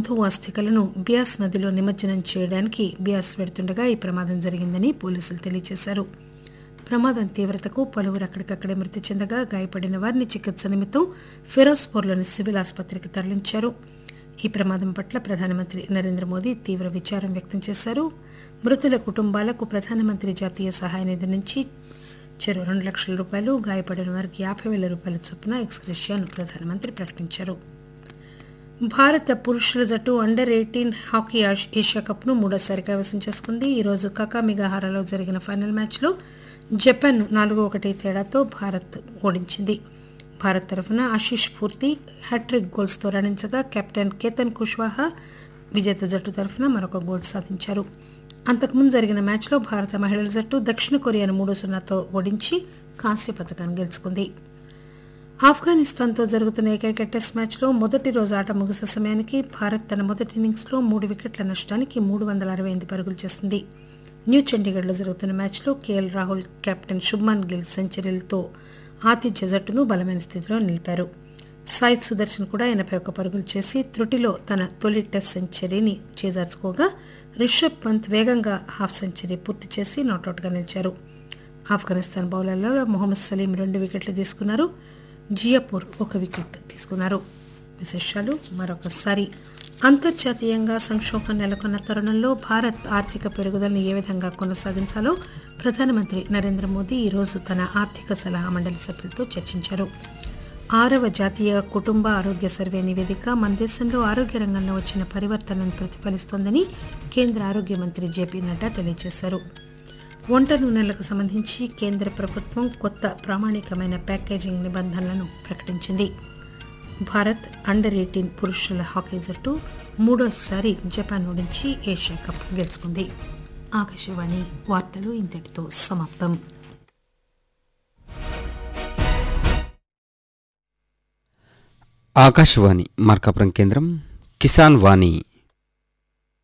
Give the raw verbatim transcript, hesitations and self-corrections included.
ఉర్దూ అస్థికలను బియాస్ నదిలో నిమజ్జనం చేయడానికి బియాస్ వెడుతుండగా ఈ ప్రమాదం జరిగిందని పోలీసులు తెలియజేశారు. ప్రమాదం తీవ్రతకు పలువురు అక్కడికక్కడే మృతి చెందగా గాయపడిన వారిని చికిత్స నిమిత్తం ఫిరోజ్పూర్లోని సివిల్ ఆసుపత్రికి తరలించారు. ఈ ప్రమాదం పట్ల ప్రధానమంత్రి నరేంద్ర మోదీ తీవ్ర విచారం వ్యక్తం చేశారు. మృతుల కుటుంబాలకు ప్రధానమంత్రి జాతీయ సహాయ నిధి నుంచి చెరో రెండు లక్షల రూపాయలు, గాయపడిన వారికి యాభై వేల రూపాయల చొప్పున ఎక్స్గ్రేషియాను ప్రధానమంత్రి ప్రకటించారు. భారత పురుషుల జట్టు అండర్ ఎయిటీన్ హాకీ ఏషియా కప్ను మూడోసారి కైవసం చేసుకుంది. ఈరోజు కకామిగాహారాలో జరిగిన ఫైనల్ మ్యాచ్లో జపాన్ నాలుగు ఒకటి తేడాతో భారత్ ఓడించింది. భారత్ తరఫున ఆశీష్ పూర్తి హ్యాట్రిక్ గోల్స్తో రాణించగా కెప్టెన్ కేతన్ కుష్వాహా విజేత జట్టు తరఫున మరొక గోల్ సాధించారు. అంతకుముందు జరిగిన మ్యాచ్లో భారత మహిళల జట్టు దక్షిణ కొరియాను మూడు సున్నాతో ఓడించి కాంస్య పథకాన్ని గెలుచుకుంది. ఆఫ్ఘనిస్తాన్తో జరుగుతున్న ఏకైక టెస్ట్ మ్యాచ్లో మొదటి రోజు ఆట ముగిసే సమయానికి భారత్ తన మొదటి ఇన్నింగ్స్లో మూడు వికెట్ల నష్టానికి మూడు వందల అరవై ఎనిమిది పరుగులు చేసింది. న్యూ చండీగఢ్లో జరుగుతున్న మ్యాచ్లో కేఎల్ రాహుల్, కెప్టెన్ శుభ్మన్ గిల్ సెంచరీలతో ఆతిథ్య జట్టును బలమైన స్థితిలో నిలిపారు. సాయి సుదర్శన్ కూడా ఎనభై ఒక్క పరుగులు చేసి త్రుటిలో తన తొలి టెస్ట్ సెంచరీని చేజార్చుకోగా రిషబ్ పంత్ వేగంగా హాఫ్ సెంచరీ పూర్తి చేసి నాటౌట్గా నిలిచారు. ఆఫ్ఘనిస్తాన్ బౌలర్లలో మొహమ్మద్ సలీం రెండు వికెట్లు తీసుకున్నారు. జియాపూర్ ఒక వికెట్ తీసుకున్నారు. విశేషాలు మరొకసారి. అంతర్జాతీయంగా సంక్షోభం నెలకొన్న తరుణంలో భారత్ ఆర్థిక పెరుగుదలను ఏ విధంగా కొనసాగించాలో ప్రధానమంత్రి నరేంద్ర మోదీ ఈరోజు తన ఆర్థిక సలహా మండలి సభ్యులతో చర్చించారు. ఆరవ జాతీయ కుటుంబ ఆరోగ్య సర్వే నివేదిక మన దేశంలో ఆరోగ్య రంగంలో వచ్చిన పరివర్తనను ప్రతిఫలిస్తోందని కేంద్ర ఆరోగ్య మంత్రి జేపీ నడ్డా తెలియజేశారు. వంట నూనెలకు సంబంధించి కేంద్ర ప్రభుత్వం కొత్త ప్రామాణికమైన ప్యాకేజింగ్ నిబంధనలను ప్రకటించింది. భారత్ అండర్ ఎయిటీన్ పురుషుల హాకీ జట్టు మూడోసారి జపాన్ ఓడించి ఏషియా కప్ గెలుచుకుంది. ఆకాశవాణి వార్తలు ఇంతటితో సమాప్తం. ఆకాశవాణి మార్కాపురం కేంద్రం కిసాన్ వాణి